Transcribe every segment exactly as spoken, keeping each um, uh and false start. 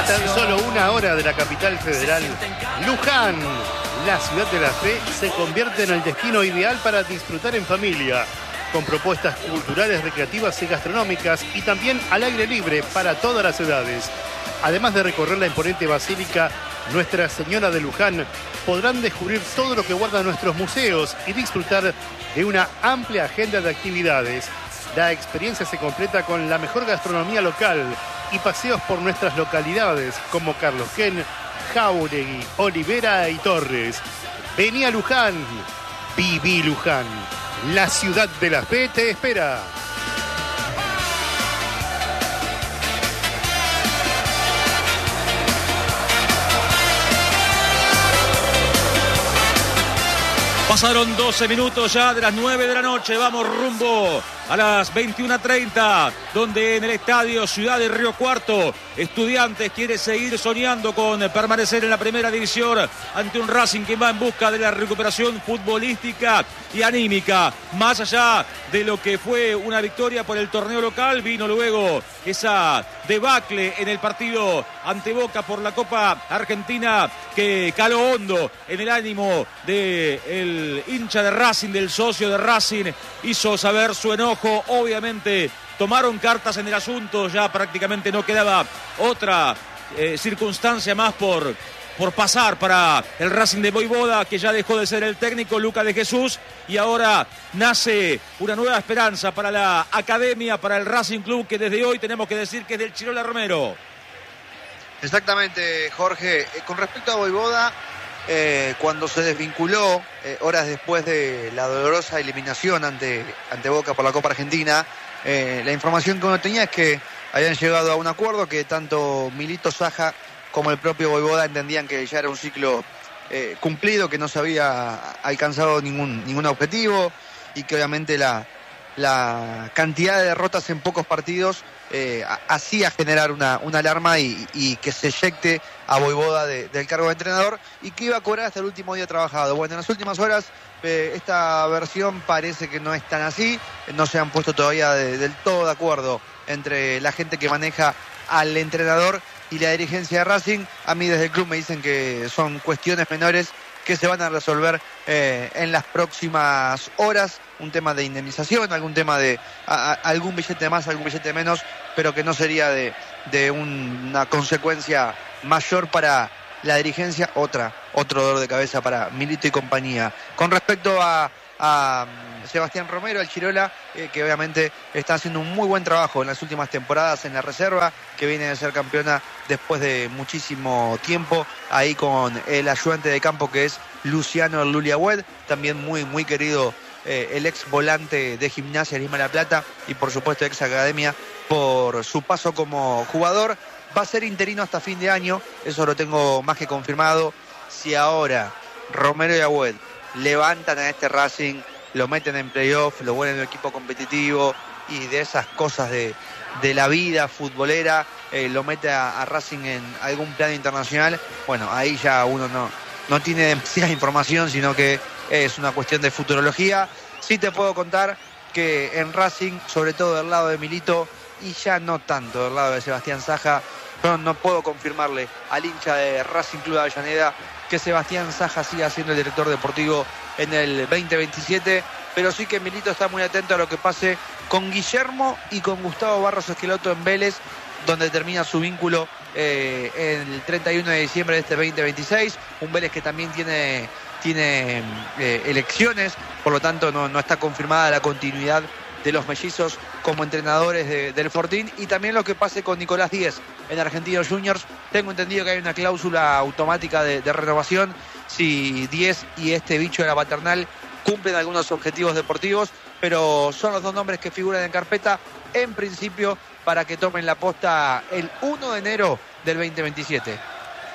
tan solo una hora de la capital federal, Luján, la ciudad de la fe, se convierte en el destino ideal para disfrutar en familia, con propuestas culturales, recreativas y gastronómicas, y también al aire libre para todas las edades. Además de recorrer la imponente basílica Nuestra Señora de Luján, podrán descubrir todo lo que guardan nuestros museos y disfrutar de una amplia agenda de actividades. La experiencia se completa con la mejor gastronomía local y paseos por nuestras localidades como Carlos Ken, Jáuregui, Olivera y Torres. Vení a Luján, viví Luján. La ciudad de la fe te espera. Pasaron doce minutos ya de las nueve de la noche. Vamos rumbo a las veintiuna treinta, donde en el estadio Ciudad de Río Cuarto, Estudiantes quiere seguir soñando con permanecer en la primera división ante un Racing que va en busca de la recuperación futbolística y anímica. Más allá de lo que fue una victoria por el torneo local, vino luego esa debacle en el partido ante Boca por la Copa Argentina que caló hondo en el ánimo del hincha de Racing, del socio de Racing, hizo saber su enojo. Obviamente tomaron cartas en el asunto, ya prácticamente no quedaba otra eh, circunstancia más por, por pasar para el Racing de Voivoda, que ya dejó de ser el técnico Luca de Jesús, y ahora nace una nueva esperanza para la academia, para el Racing Club, que desde hoy tenemos que decir que es del Chirola Romero. Exactamente, Jorge. Eh, con respecto a Voivoda, Eh, cuando se desvinculó, eh, horas después de la dolorosa eliminación ante, ante Boca por la Copa Argentina, eh, la información que uno tenía es que habían llegado a un acuerdo, que tanto Milito Saja como el propio Voivoda entendían que ya era un ciclo eh, cumplido, que no se había alcanzado ningún, ningún objetivo, y que obviamente la, la cantidad de derrotas en pocos partidos eh, hacía generar una, una alarma y, y que se eyecte a Voivoda de, del cargo de entrenador, y que iba a cobrar hasta el último día trabajado. Bueno, en las últimas horas eh, esta versión parece que no es tan así, no se han puesto todavía de, del todo de acuerdo entre la gente que maneja al entrenador y la dirigencia de Racing. A mí desde el club me dicen que son cuestiones menores que se van a resolver eh, en las próximas horas, un tema de indemnización, algún tema de a, a, algún billete más, algún billete menos, pero que no sería de, de un, una consecuencia mayor para la dirigencia, otra, otro dolor de cabeza para Milito y compañía. Con respecto a, a Sebastián Romero, el Chirola, eh, que obviamente está haciendo un muy buen trabajo en las últimas temporadas en la reserva, que viene de ser campeona después de muchísimo tiempo, ahí con el ayudante de campo que es Luciano Luliagüed, también muy, muy querido eh, el ex volante de Gimnasia Lima La Plata y por supuesto ex academia por su paso como jugador. Va a ser interino hasta fin de año, eso lo tengo más que confirmado. Si ahora Romero y Agüed levantan a este Racing, lo meten en playoff, lo vuelven en un equipo competitivo y de esas cosas de, de la vida futbolera, eh, lo mete a, a Racing en algún plano internacional, bueno, ahí ya uno no, no tiene demasiada información, sino que es una cuestión de futurología. Sí te puedo contar que en Racing, sobre todo del lado de Milito, y ya no tanto del lado de Sebastián Saja, pero no puedo confirmarle al hincha de Racing Club de Avellaneda que Sebastián Saja siga siendo el director deportivo en el veinte veintisiete, pero sí que Milito está muy atento a lo que pase con Guillermo y con Gustavo Barros Esqueloto en Vélez, donde termina su vínculo eh, el treinta y uno de diciembre de este veinte veintiséis. Un Vélez que también tiene, tiene eh, elecciones, por lo tanto no, no está confirmada la continuidad de los mellizos como entrenadores de, del Fortín, y también lo que pase con Nicolás Díez en Argentinos Juniors. Tengo entendido que hay una cláusula automática de, de renovación si Díez y este bicho de la paternal cumplen algunos objetivos deportivos, pero son los dos nombres que figuran en carpeta en principio para que tomen la posta el uno de enero del veinte veintisiete.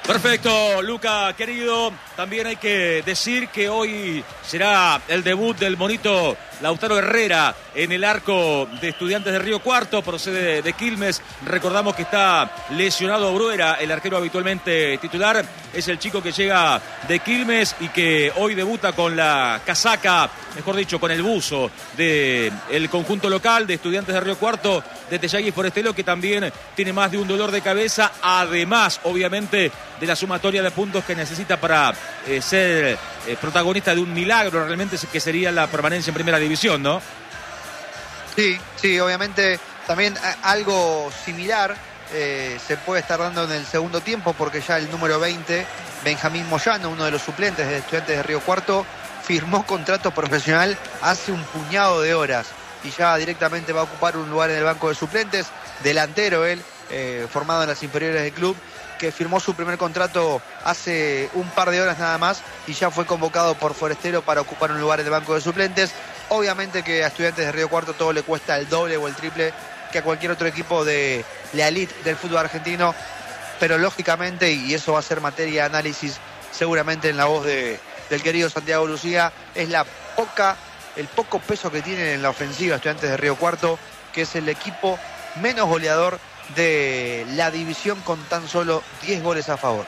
Perfecto, Luca, querido. También hay que decir que hoy será el debut del monito Lautaro Herrera en el arco de Estudiantes de Río Cuarto, procede de Quilmes. Recordamos que está lesionado Bruera, el arquero habitualmente titular. Es el chico que llega de Quilmes y que hoy debuta con la casaca, mejor dicho, con el buzo del conjunto local de Estudiantes de Río Cuarto, de Tellagui Forestelo, que también tiene más de un dolor de cabeza, además, obviamente, de la sumatoria de puntos que necesita para eh, ser eh, protagonista de un milagro, realmente, que sería la permanencia en primera división, ¿no? Sí, sí, obviamente también algo similar eh, se puede estar dando en el segundo tiempo, porque ya el número veinte, Benjamín Moyano, uno de los suplentes de Estudiantes de Río Cuarto, firmó contrato profesional hace un puñado de horas y ya directamente va a ocupar un lugar en el banco de suplentes. Delantero él, eh, formado en las inferiores del club, que firmó su primer contrato hace un par de horas nada más y ya fue convocado por Forestero para ocupar un lugar en el banco de suplentes. Obviamente que a Estudiantes de Río Cuarto todo le cuesta el doble o el triple que a cualquier otro equipo de la elite del fútbol argentino, pero lógicamente, y eso va a ser materia de análisis seguramente en la voz de, del querido Santiago Lucía, es la poca, el poco peso que tienen en la ofensiva Estudiantes de Río Cuarto, que es el equipo menos goleador de la división con tan solo diez goles a favor.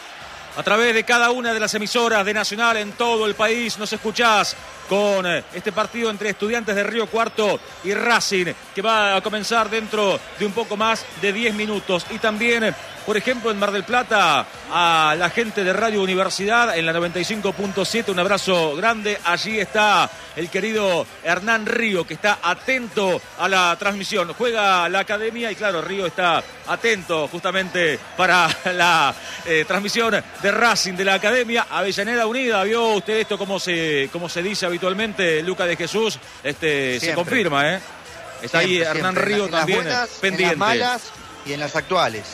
A través de cada una de las emisoras de Nacional en todo el país nos escuchás con este partido entre Estudiantes de Río Cuarto y Racing, que va a comenzar dentro de un poco más de diez minutos. Y también, por ejemplo, en Mar del Plata, a la gente de Radio Universidad en la noventa y cinco punto siete, un abrazo grande. Allí está el querido Hernán Río, que está atento a la transmisión. Juega la academia y claro, Río está atento justamente para la eh, transmisión de Racing de la academia. Avellaneda Unida, ¿vio usted esto como se, como se dice habitualmente, Luca de Jesús? Este, se confirma, ¿eh? Está siempre, ahí Hernán siempre. Río en también las buenas, pendiente. En las malas y en las actuales.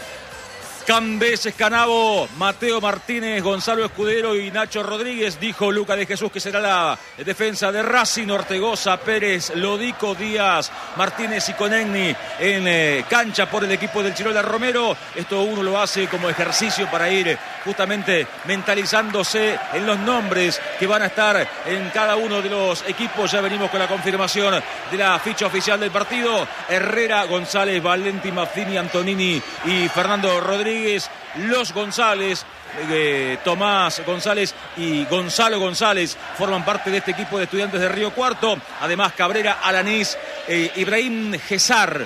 Cambés, Escanabo, Mateo Martínez, Gonzalo Escudero y Nacho Rodríguez. Dijo Luca de Jesús que será la defensa de Racing. Ortegoza, Pérez, Lodico, Díaz, Martínez y Conegni en eh, cancha por el equipo del Chirola Romero. Esto uno lo hace como ejercicio para ir justamente mentalizándose en los nombres que van a estar en cada uno de los equipos. Ya venimos con la confirmación de la ficha oficial del partido. Herrera, González, Valenti, Maffini, Antonini y Fernando Rodríguez. Los González, eh, Tomás González y Gonzalo González forman parte de este equipo de Estudiantes de Río Cuarto. Además, Cabrera, Alanís, eh, Ibrahim Gesar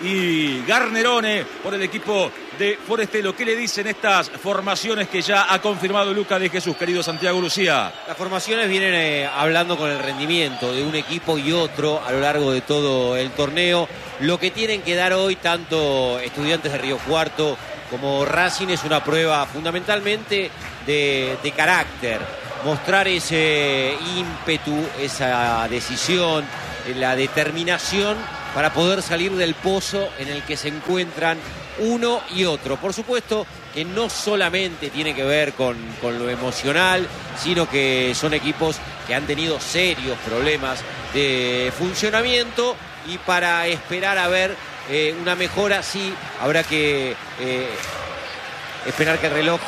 y Garnerone por el equipo de Forestelo. ¿Qué le dicen estas formaciones que ya ha confirmado Luca de Jesús, querido Santiago Lucía? Las formaciones vienen eh, hablando con el rendimiento de un equipo y otro a lo largo de todo el torneo. Lo que tienen que dar hoy tanto Estudiantes de Río Cuarto como Racing es una prueba fundamentalmente de, de carácter. Mostrar ese ímpetu, esa decisión, la determinación para poder salir del pozo en el que se encuentran uno y otro. Por supuesto que no solamente tiene que ver con, con lo emocional, sino que son equipos que han tenido serios problemas de funcionamiento y para esperar a ver eh, una mejora, sí, habrá que eh, esperar que el reloj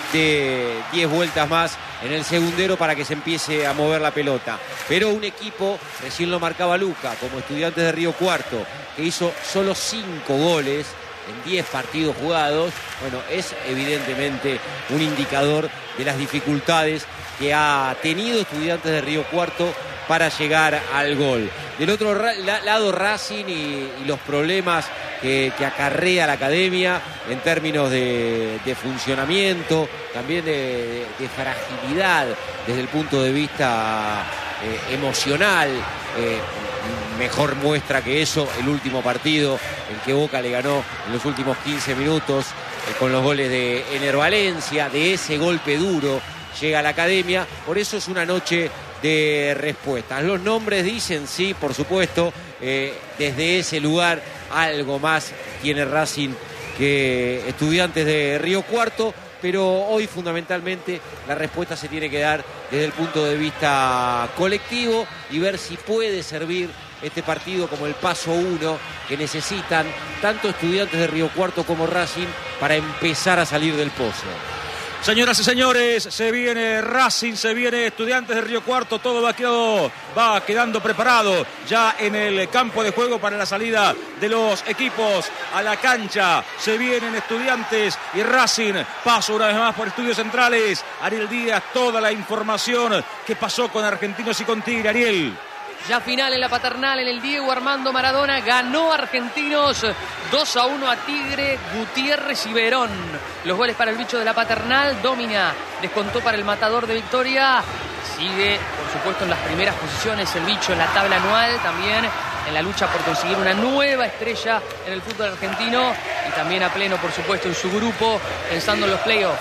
dé diez vueltas más en el segundero para que se empiece a mover la pelota. Pero un equipo, recién lo marcaba Luca, como Estudiantes de Río Cuarto, que hizo solo cinco goles en diez partidos jugados, bueno, es evidentemente un indicador de las dificultades que ha tenido Estudiantes de Río Cuarto para llegar al gol. Del otro ra- lado, Racing y, y los problemas que, que acarrea la academia en términos de, de funcionamiento, también de, de fragilidad desde el punto de vista eh, emocional. Eh, mejor muestra que eso el último partido, el que Boca le ganó en los últimos quince minutos eh, con los goles de Ener Valencia. De ese golpe duro llega a la academia, por eso es una noche de respuestas. Los nombres dicen, sí, por supuesto, eh, desde ese lugar algo más tiene Racing que Estudiantes de Río Cuarto, pero hoy fundamentalmente la respuesta se tiene que dar desde el punto de vista colectivo y ver si puede servir este partido como el paso uno que necesitan tanto Estudiantes de Río Cuarto como Racing para empezar a salir del pozo. Señoras y señores, se viene Racing, se viene Estudiantes de Río Cuarto, todo va, quedado, va quedando preparado ya en el campo de juego para la salida de los equipos a la cancha. Se vienen Estudiantes y Racing, paso una vez más por Estudios Centrales. Ariel Díaz, toda la información que pasó con Argentinos y con Tigre. Ariel. Ya final en la Paternal, en el Diego Armando Maradona, ganó Argentinos dos a uno a Tigre, Gutiérrez y Verón. Los goles para el bicho de la Paternal, Domina descontó para el matador de Victoria. Sigue, por supuesto, en las primeras posiciones el bicho en la tabla anual, también en la lucha por conseguir una nueva estrella en el fútbol argentino y también a pleno, por supuesto, en su grupo, pensando en los playoffs.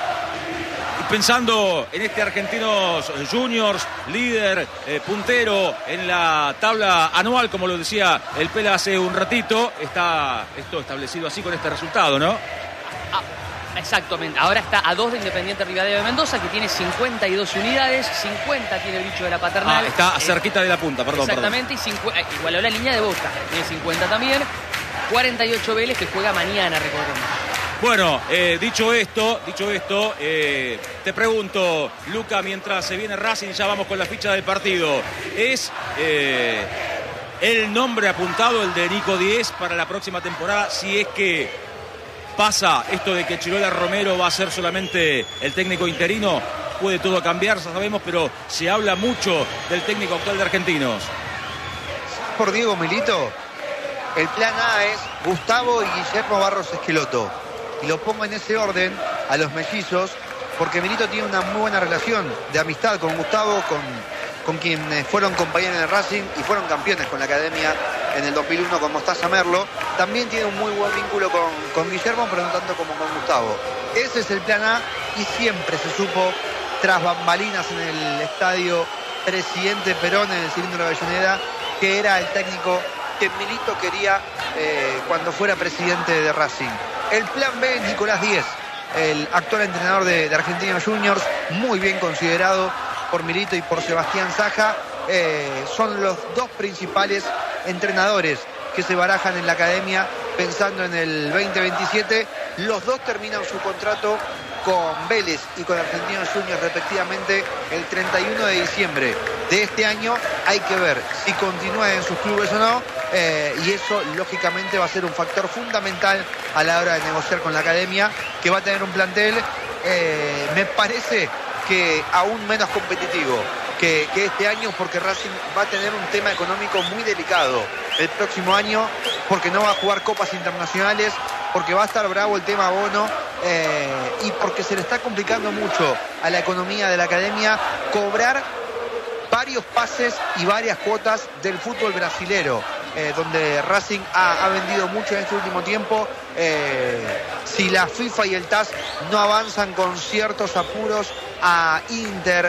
Pensando en este Argentinos Juniors, líder, eh, puntero en la tabla anual, como lo decía el Pela hace un ratito, está esto establecido así con este resultado, ¿no? Ah, exactamente, ahora está a dos de Independiente Rivadavia de Mendoza, que tiene cincuenta y dos unidades, cincuenta tiene el bicho de la Paternal. Ah, está cerquita de la punta, perdón. Exactamente, perdón. y cincuenta, igualó la línea de Boca, tiene cincuenta también, cuarenta y ocho Vélez, que juega mañana, recordemos. Bueno, eh, dicho esto, dicho esto, eh, te pregunto, Luca, mientras se viene Racing, ya vamos con la ficha del partido. ¿Es eh, el nombre apuntado, el de Nico Díez, para la próxima temporada? Si es que pasa esto de que Chirola Romero va a ser solamente el técnico interino, puede todo cambiar, ya sabemos, pero se habla mucho del técnico actual de Argentinos. Por Diego Milito, el plan A es Gustavo y Guillermo Barros Esqueloto. Y lo pongo en ese orden a los mellizos, porque Milito tiene una muy buena relación de amistad con Gustavo, con, con quienes fueron compañeros en el Racing y fueron campeones con la academia en el dos mil uno con Mostaza Merlo. También tiene un muy buen vínculo con, con Guillermo, pero no tanto como con Gustavo. Ese es el plan A y siempre se supo, tras bambalinas en el estadio Presidente Perón, en el cilindro de Avellaneda, que era el técnico que Milito quería eh, cuando fuera presidente de Racing. El plan B, Nicolás Díez, el actual entrenador de, de Argentinos Juniors, muy bien considerado por Milito y por Sebastián Saja. Eh, son los dos principales entrenadores que se barajan en la academia pensando en el veinte veintisiete. Los dos terminan su contrato con Vélez y con Argentinos Juniors respectivamente el treinta y uno de diciembre de este año. Hay que ver si continúan en sus clubes o no, eh, y eso lógicamente va a ser un factor fundamental a la hora de negociar con la academia, que va a tener un plantel, eh, me parece que aún menos competitivo que, que este año, porque Racing va a tener un tema económico muy delicado el próximo año, porque no va a jugar copas internacionales, porque va a estar bravo el tema bono, eh, y porque se le está complicando mucho a la economía de la academia cobrar varios pases y varias cuotas del fútbol brasilero, eh, donde Racing ha, ha vendido mucho en este último tiempo. Eh, si la FIFA y el T A S no avanzan con ciertos apuros a Inter,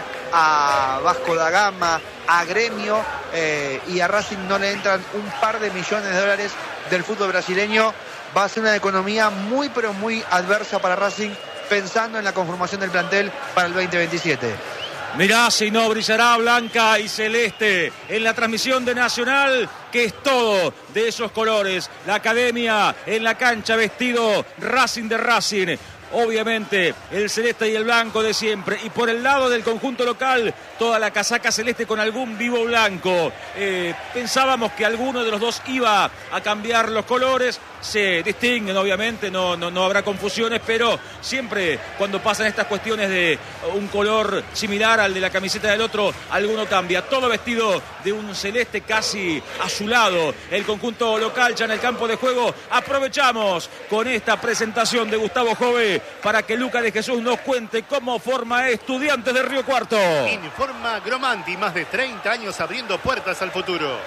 a Vasco da Gama, a Gremio, eh, y a Racing no le entran un par de millones de dólares del fútbol brasileño, va a ser una economía muy pero muy adversa para Racing, pensando en la conformación del plantel para el veinte veintisiete. Mirá si no brillará blanca y celeste en la transmisión de Nacional, que es todo de esos colores. La academia en la cancha, vestido Racing de Racing. Obviamente el celeste y el blanco de siempre, y por el lado del conjunto local toda la casaca celeste con algún vivo blanco. Eh, pensábamos que alguno de los dos iba a cambiar los colores, se distinguen obviamente, no, no, no habrá confusiones, pero siempre cuando pasan estas cuestiones de un color similar al de la camiseta del otro, alguno cambia. Todo vestido de un celeste casi azulado el conjunto local ya en el campo de juego. Aprovechamos con esta presentación de Gustavo Jove para que Luca de Jesús nos cuente cómo forma Estudiantes de Río Cuarto. Informa Gromanti, más de treinta años abriendo puertas al futuro.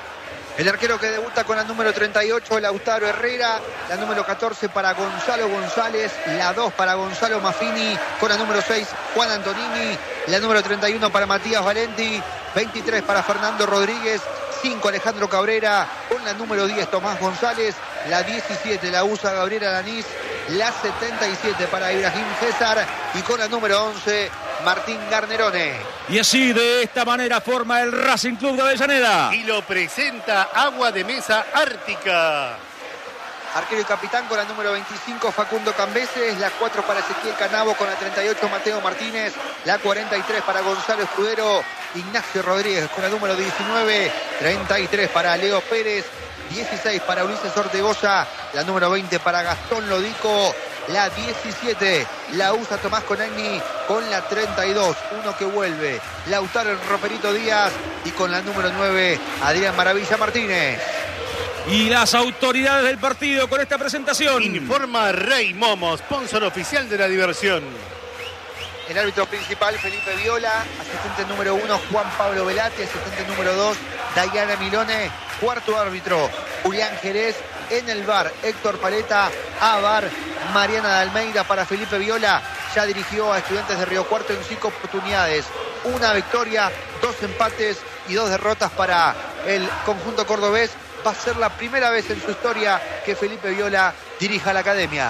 El arquero que debuta con la número treinta y ocho, Lautaro Herrera. La número catorce para Gonzalo González. La dos para Gonzalo Maffini. Con la número seis, Juan Antonini. La número treinta y uno para Matías Valenti. veintitrés para Fernando Rodríguez. cinco, Alejandro Cabrera. Con la número diez, Tomás González. La diecisiete, la usa Gabriela Lanís. La setenta y siete para Ibrahim César. Y con la número once, Martín Garnerone. Y así, de esta manera, forma el Racing Club de Avellaneda. Y lo presenta Agua de Mesa Ártica. arquero y capitán con la número veinticinco Facundo Cambeses, la cuatro para Ezequiel Canavo, con la treinta y ocho Mateo Martínez, la cuarenta y tres para Gonzalo Escudero, Ignacio Rodríguez con la número diecinueve, treinta y tres para Leo Pérez, dieciséis para Ulises Ortegoza, la número veinte para Gastón Lodico, la diecisiete la usa Tomás Conegni, con la treinta y dos, uno que vuelve, Lautaro el Roperito Díaz, y con la número nueve Adrián Maravilla Martínez. Y las autoridades del partido con esta presentación. Informa Rey Momo, sponsor oficial de la diversión. El árbitro principal, Felipe Viola. Asistente número uno, Juan Pablo Velati. Asistente número dos, Dayana Milone. Cuarto árbitro, Julián Jerez. En el V A R, Héctor Paleta. A V A R, Mariana de Almeida. Para Felipe Viola, ya dirigió a Estudiantes de Río Cuarto en cinco oportunidades. Una victoria, dos empates y dos derrotas para el conjunto cordobés. Va a ser la primera vez en su historia que Felipe Viola dirija la academia.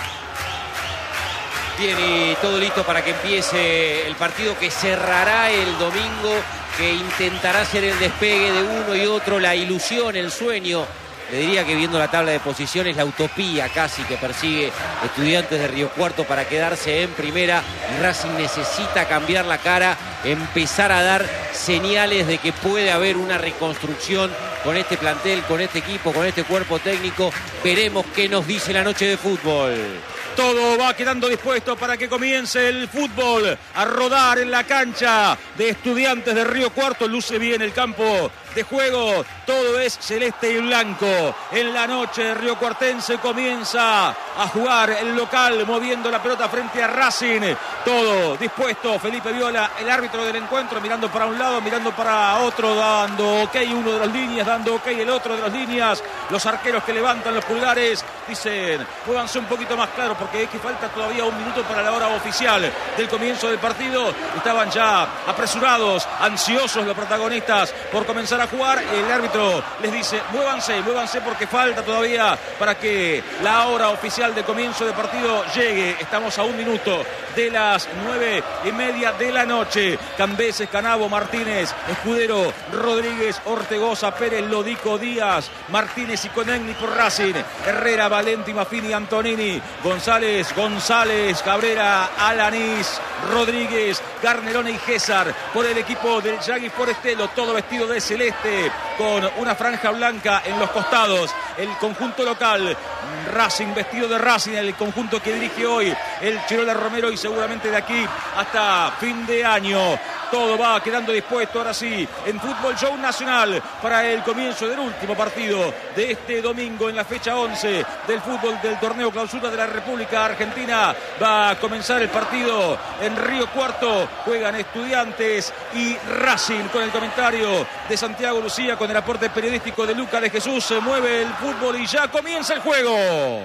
Tiene todo listo para que empiece el partido que cerrará el domingo, que intentará ser el despegue de uno y otro, la ilusión, el sueño. Le diría que viendo la tabla de posiciones, la utopía casi que persigue Estudiantes de Río Cuarto para quedarse en primera. Y Racing necesita cambiar la cara, empezar a dar señales de que puede haber una reconstrucción con este plantel, con este equipo, con este cuerpo técnico. Veremos qué nos dice la noche de fútbol. Todo va quedando dispuesto para que comience el fútbol a rodar en la cancha de Estudiantes de Río Cuarto. Luce bien el campo de juego, todo es celeste y blanco. En la noche de Río Cuartense comienza a jugar el local, moviendo la pelota frente a Racing. Todo dispuesto, Felipe Viola, el árbitro del encuentro, mirando para un lado, mirando para otro, dando ok uno de las líneas, dando ok el otro de las líneas. Los arqueros que levantan los pulgares dicen, muévanse un poquito más claro, porque es que falta todavía un minuto para la hora oficial del comienzo del partido. Estaban ya apresurados, ansiosos los protagonistas por comenzar a jugar. El árbitro les dice, muévanse, muévanse porque falta todavía para que la hora oficial del comienzo del partido llegue. Estamos a un minuto de las nueve y media de la noche. Cambeses, Canavo, Martínez, Escudero, Rodríguez, Ortegoza, Pérez, Lodico, Díaz, Martínez y Conegni por Racing, Herrera, Valenti, Mafini, Antonini, González, González, Cabrera, Alanís, Rodríguez, Garnerone y César por el equipo del Yagui Forestelo, todo vestido de celeste con una franja blanca en los costados. El conjunto local, Racing, vestido de Racing, el conjunto que dirige hoy el Chirola Romero, y seguramente de aquí hasta fin de año. Todo va quedando dispuesto ahora sí en Fútbol Show Nacional para el comienzo del último partido de este domingo en la fecha once del fútbol del torneo Clausura de la República Argentina. Va a comenzar el partido en Río Cuarto. Juegan Estudiantes y Racing, con el comentario de Santiago Lucía, con el aporte periodístico de Luca de Jesús. Se mueve el fútbol y ya comienza el juego.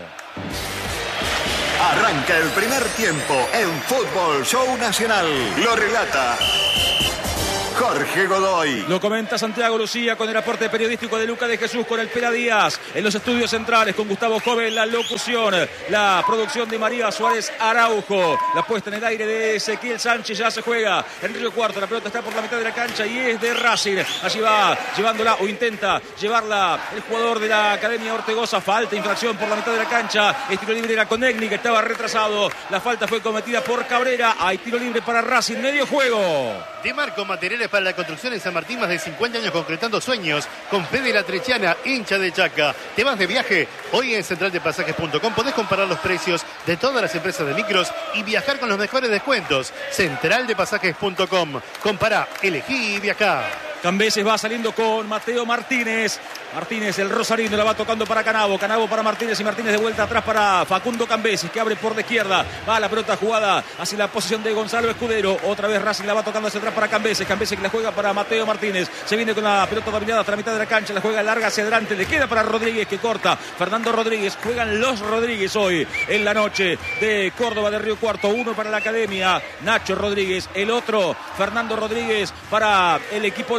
Arranca el primer tiempo en Fútbol Show Nacional. Lo relata Jorge Godoy. Lo comenta Santiago Lucía con el aporte periodístico de Luca de Jesús, con el Pela Díaz en los estudios centrales, con Gustavo Joven la locución, la producción de María Suárez Araujo, la puesta en el aire de Ezequiel Sánchez. Ya se juega en Río Cuarto, la pelota está por la mitad de la cancha y es de Racing. Allí va llevándola o intenta llevarla el jugador de la Academia Ortegoza. Falta, infracción por la mitad de la cancha. Es tiro libre era Conegni, que estaba retrasado. La falta fue cometida por Cabrera. Hay tiro libre para Racing, medio juego. De Marco Materiales para la construcción en San Martín, más de cincuenta años concretando sueños. Con Fede La Trechiana, hincha de Chaca. ¿Te vas de viaje? Hoy en central de pasajes punto com podés comparar los precios de todas las empresas de micros y viajar con los mejores descuentos. central de pasajes punto com. Compará, elegí y viajá. Cambeses va saliendo con Mateo Martínez. Martínez, el rosarino, la va tocando para Canavo. Canavo para Martínez y Martínez de vuelta atrás para Facundo Cambeses, que abre por la izquierda. Va la pelota jugada hacia la posición de Gonzalo Escudero. Otra vez Racing la va tocando hacia atrás para Cambeses. Cambeses que la juega para Mateo Martínez. Se viene con la pelota dominada hasta la mitad de la cancha. La juega larga hacia adelante. Le queda para Rodríguez, que corta. Fernando Rodríguez. Juegan los Rodríguez hoy en la noche de Córdoba de Río Cuarto. Uno para la Academia, Nacho Rodríguez. El otro, Fernando Rodríguez, para el equipo local.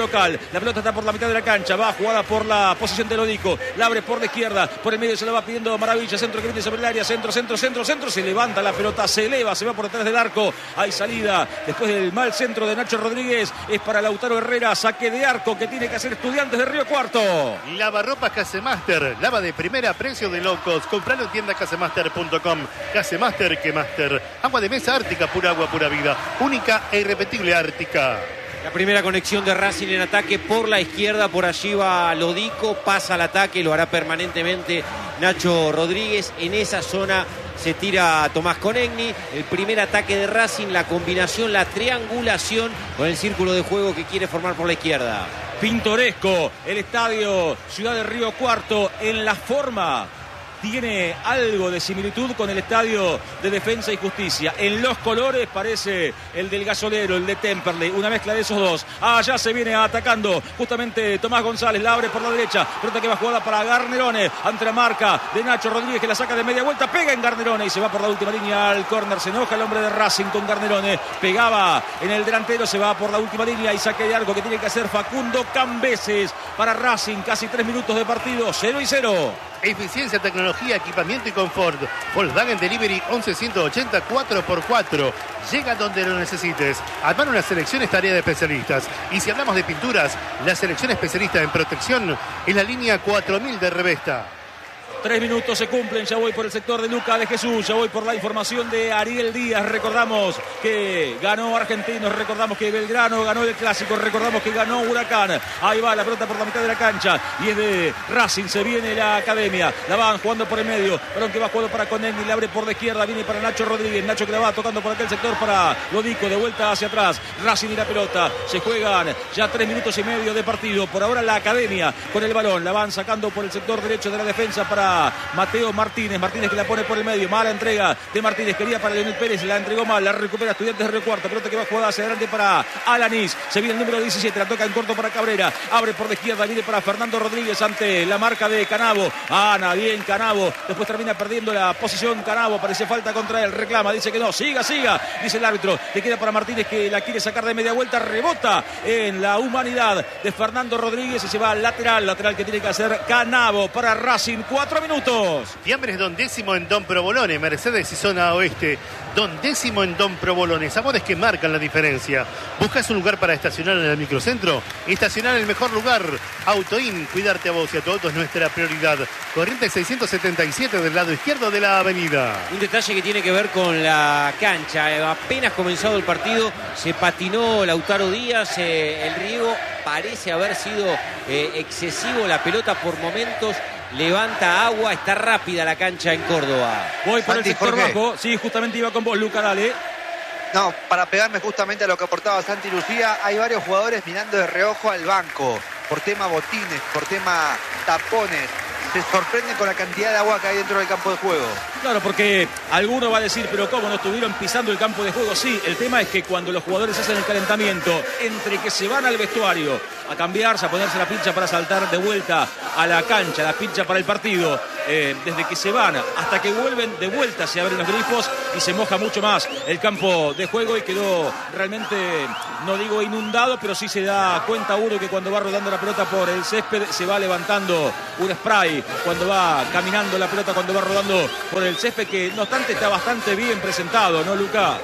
local. La pelota está por la mitad de la cancha, va jugada por la posición de Lodico, la abre por la izquierda, por el medio se la va pidiendo Maravilla, centro que viene sobre el área, centro, centro, centro, centro, se levanta la pelota, se eleva, se va por detrás del arco, hay salida después del mal centro de Nacho Rodríguez, es para Lautaro Herrera, saque de arco que tiene que hacer Estudiantes de Río Cuarto. Lavarropas Casemaster, lava de primera, precio de locos, compralo en tienda casemaster punto com. Casemaster, que Master, agua de mesa Ártica, pura agua, pura vida, única e irrepetible Ártica. La primera conexión de Racing en ataque por la izquierda, por allí va Lodico, pasa al ataque, lo hará permanentemente Nacho Rodríguez. En esa zona se tira Tomás Conegni. El primer ataque de Racing, la combinación, la triangulación con el círculo de juego que quiere formar por la izquierda. Pintoresco el estadio Ciudad de Río Cuarto en la forma. Tiene algo de similitud con el estadio de Defensa y Justicia. En los colores parece el del Gasolero, el de Temperley, una mezcla de esos dos. Allá se viene atacando justamente Tomás González, la abre por la derecha, pelota que va jugada para Garnerone, ante la marca de Nacho Rodríguez que la saca de media vuelta, pega en Garnerone y se va por la última línea al córner. Se enoja el hombre de Racing con Garnerone, pegaba en el delantero, se va por la última línea y saque de arco que tiene que hacer Facundo Cambeses para Racing. Casi tres minutos de partido, cero y cero. Eficiencia, tecnología, equipamiento y confort. Volkswagen Delivery once ciento ochenta cuatro por cuatro. Llega donde lo necesites. Armar una selección es tarea de especialistas. Y si hablamos de pinturas, la selección especialista en protección es la línea cuatro mil de Revesta. Tres minutos se cumplen, ya voy por el sector de Luca de Jesús, ya voy por la información de Ariel Díaz. Recordamos que ganó Argentinos, recordamos que Belgrano ganó el Clásico, recordamos que ganó Huracán. Ahí va la pelota por la mitad de la cancha y es de Racing, se viene la Academia, la van jugando por el medio, balón que va jugando para Conegni, le abre por la izquierda, viene para Nacho Rodríguez, Nacho que la va tocando por aquel sector para Lodico, de vuelta hacia atrás, Racing y la pelota, se juegan ya tres minutos y medio de partido. Por ahora la Academia con el balón, la van sacando por el sector derecho de la defensa para Mateo Martínez, Martínez que la pone por el medio, mala entrega de Martínez, quería para Leonel Pérez, la entregó mal, la recupera Estudiantes de Río Cuarto, pelota que va jugada hacia adelante para Alanis, se viene el número diecisiete, la toca en corto para Cabrera, abre por la izquierda, viene para Fernando Rodríguez ante la marca de Canavo, Ana, bien Canavo, después termina perdiendo la posición Canavo, parece falta contra él, reclama, dice que no, siga, siga, dice el árbitro, le queda para Martínez que la quiere sacar de media vuelta, rebota en la humanidad de Fernando Rodríguez y se va al lateral, lateral que tiene que hacer Canavo para Racing, cuatro minutos. Fiambres Don Décimo en Don Provolone, Mercedes y zona oeste. Don Décimo en Don Provolone, sabores que marcan la diferencia. ¿Buscas un lugar para estacionar en el microcentro? Estacionar en el mejor lugar. Autoin, cuidarte a vos y a tu auto es nuestra prioridad. Corrientes seiscientos setenta y siete del lado izquierdo de la avenida. Un detalle que tiene que ver con la cancha. Apenas comenzado el partido, se patinó Lautaro Díaz. Eh, el riego parece haber sido eh, excesivo. La pelota por momentos levanta agua, está rápida la cancha en Córdoba. Voy por Santi, el sector Jorge. bajo, sí, justamente iba con vos, Luca, dale. No, para pegarme justamente a lo que aportaba Santi Lucía, hay varios jugadores mirando de reojo al banco, por tema botines, por tema tapones. Se sorprenden con la cantidad de agua que hay dentro del campo de juego. Claro, porque alguno va a decir, pero ¿cómo no estuvieron pisando el campo de juego? Sí, el tema es que cuando los jugadores hacen el calentamiento, entre que se van al vestuario a cambiarse, a ponerse la pincha para saltar de vuelta a la cancha, la pincha para el partido, eh, desde que se van hasta que vuelven de vuelta se abren los grifos y se moja mucho más el campo de juego y quedó realmente, no digo inundado, pero sí se da cuenta uno que cuando va rodando la pelota por el césped se va levantando un spray, cuando va caminando la pelota, cuando va rodando por el césped, que no obstante está bastante bien presentado, ¿no, Luca?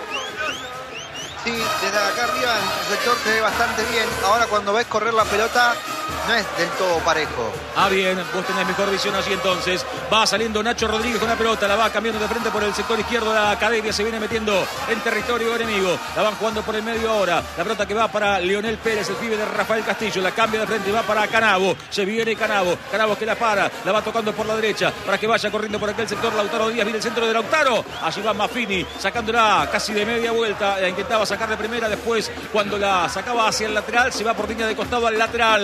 Sí, desde acá arriba el sector se ve bastante bien. Ahora cuando ves correr la pelota no es del todo parejo. Ah, bien, vos tenés mejor visión así entonces. Va saliendo Nacho Rodríguez con la pelota, la va cambiando de frente por el sector izquierdo de la Academia, se viene metiendo en territorio enemigo. La van jugando por el medio ahora. La pelota que va para Leonel Pérez, el pibe de Rafael Castillo, la cambia de frente y va para Canavo. Se viene Canavo, Canavo que la para, la va tocando por la derecha para que vaya corriendo por aquel sector Lautaro Díaz, viene el centro de Lautaro. Allí va Maffini, sacándola casi de media vuelta, la intentaba sacar de primera, después cuando la sacaba hacia el lateral, se va por línea de costado al lateral. No llegó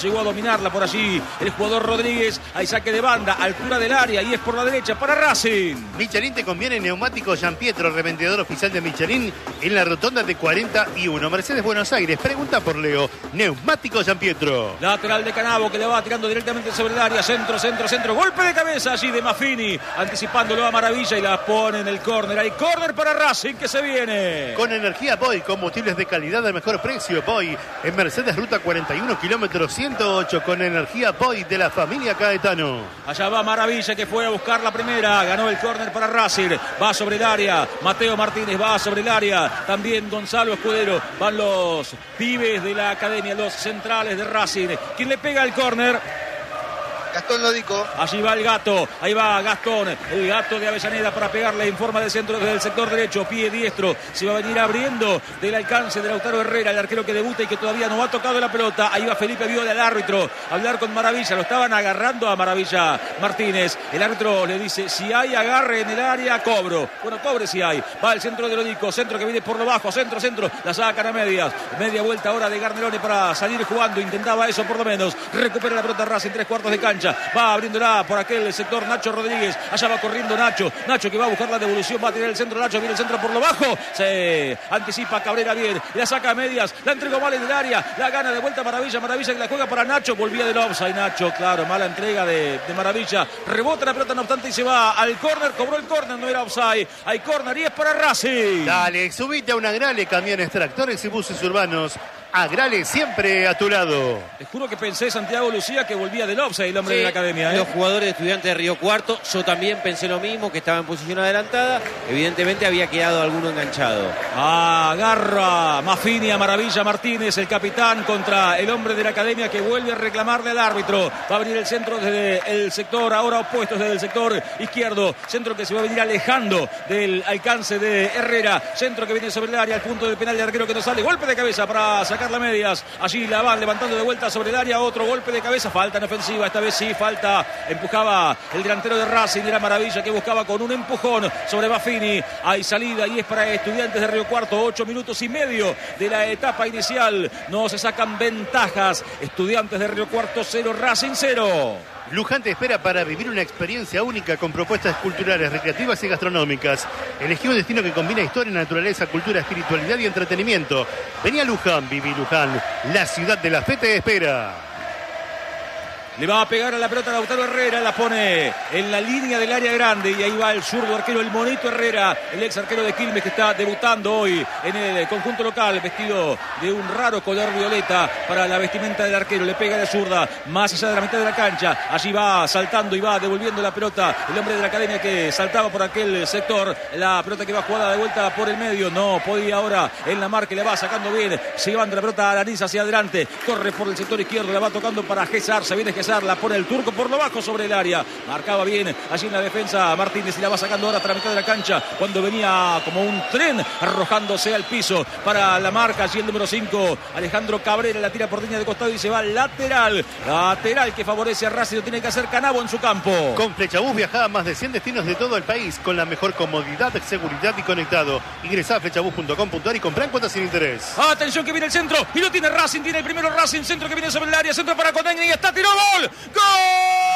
llegó a dominarla por allí el jugador Rodríguez. Hay saque de banda, altura del área y es por la derecha para Racing. Michelin te conviene neumático Gianpietro, revendedor oficial de Michelin en la rotonda de cuarenta y uno. Mercedes Buenos Aires, pregunta por Leo. Neumático Gianpietro. Lateral de Canavo que le va tirando directamente sobre el área. Centro, centro, centro. Golpe de cabeza allí de Maffini. Anticipándolo a Maravilla y la pone en el córner. Hay córner para Racing que se viene. Con energía Boy, combustibles de calidad al mejor precio. Boy en Mercedes Ruta cuarenta y uno, kilómetro ciento ocho. Con energía Boy de la familia Caetano. Allá va Maravilla que fue a buscar la primera. Ganó el córner para Racing. Va sobre el área. Mateo Martínez va sobre el área. También Gonzalo Escudero. Van los pibes de la academia, los centrales de Racing. ¿Quién le pega el córner? Gastón Lodico. Allí va el gato, ahí va Gastón, el gato de Avellaneda para pegarle en forma de centro desde el sector derecho, pie diestro, se va a venir abriendo del alcance de Lautaro Herrera, el arquero que debuta y que todavía no ha tocado la pelota. Ahí va Felipe Viola, el árbitro, a hablar con Maravilla, lo estaban agarrando a Maravilla Martínez, el árbitro le dice, si hay agarre en el área, cobro. Bueno, cobre si hay, va el centro de Lodico, centro que viene por lo bajo, centro, centro, la sacan a medias, media vuelta ahora de Garnerone para salir jugando, intentaba eso por lo menos, recupera la pelota Racing, tres cuartos de cancha. Va abriéndola por aquel sector Nacho Rodríguez. Allá va corriendo Nacho. Nacho que va a buscar la devolución. Va a tirar el centro Nacho. Viene el centro por lo bajo. Se anticipa Cabrera bien. La saca a medias. La entregó mal en el área. La gana de vuelta Maravilla. Maravilla que la juega para Nacho. Volvía del offside Nacho. Claro, mala entrega de, de Maravilla. Rebota la pelota no obstante y se va al córner. Cobró el córner. No era offside. Hay córner y es para Racing. Dale, subite a una Grale. Camiones, tractores y buses urbanos. Agrale siempre a tu lado. Te juro que pensé, Santiago Lucía, que volvía del offside el hombre Sí, de la academia. ¿eh? Los jugadores de Estudiantes de Río Cuarto, yo también pensé lo mismo, que estaba en posición adelantada. Evidentemente había quedado alguno enganchado. Agarra Maffini a Maravilla Martínez, el capitán, contra el hombre de la academia que vuelve a reclamarle al árbitro. Va a venir el centro desde el sector, ahora opuesto desde el sector izquierdo. Centro que se va a venir alejando del alcance de Herrera. Centro que viene sobre el área, al punto del penal de arquero que no sale. Golpe de cabeza para sacar las medias, allí la van levantando de vuelta sobre el área, otro golpe de cabeza, falta en ofensiva, esta vez sí, falta, empujaba el delantero de Racing, era Maravilla que buscaba con un empujón sobre Maffini, hay salida y es para Estudiantes de Río Cuarto, ocho minutos y medio de la etapa inicial, no se sacan ventajas, Estudiantes de Río Cuarto cero, Racing cero. Luján te espera para vivir una experiencia única con propuestas culturales, recreativas y gastronómicas. Elegí un destino que combina historia, naturaleza, cultura, espiritualidad y entretenimiento. Vení a Luján, viví Luján. La ciudad de la fe te espera. Le va a pegar a la pelota Lautaro Herrera, la pone en la línea del área grande y ahí va el zurdo arquero, el Monito Herrera, el ex arquero de Quilmes que está debutando hoy en el conjunto local, vestido de un raro color violeta para la vestimenta del arquero, le pega de zurda, más allá de la mitad de la cancha, allí va saltando y va devolviendo la pelota, el hombre de la academia que saltaba por aquel sector, la pelota que va jugada de vuelta por el medio, no podía ahora en la marca, le va sacando bien, se llevando la pelota a Lanís hacia adelante, corre por el sector izquierdo, la va tocando para Gesar, se viene Gesar, la pone el turco por lo bajo sobre el área, marcaba bien allí en la defensa Martínez y la va sacando ahora hasta la mitad de la cancha cuando venía como un tren arrojándose al piso para la marca, allí el número cinco Alejandro Cabrera, la tira por línea de costado y se va lateral, lateral que favorece a Racing, lo tiene que hacer Canavo en su campo. Con Flechabús viajá a más de cien destinos de todo el país con la mejor comodidad, seguridad y conectado. Ingresá a flechabús punto com punto ar y comprá en cuotas sin interés. Atención que viene el centro y lo tiene Racing, tiene el primero Racing, centro que viene sobre el área, centro para Coteña y está, tiró gol. ¡Gol!